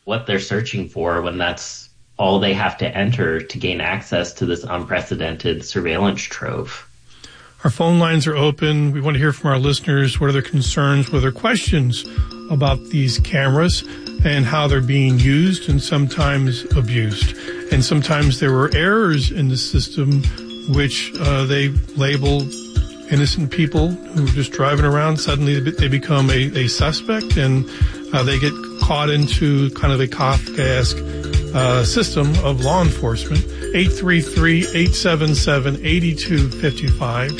what they're searching for when that's all they have to enter to gain access to this unprecedented surveillance trove. Our phone lines are open. We want to hear from our listeners. What are their concerns? What are their questions about these cameras and how they're being used and sometimes abused? And sometimes there were errors in the system which they label innocent people who are just driving around. Suddenly they become a suspect, and they get caught into kind of a Kafkaesque system of law enforcement. 833-877-8255.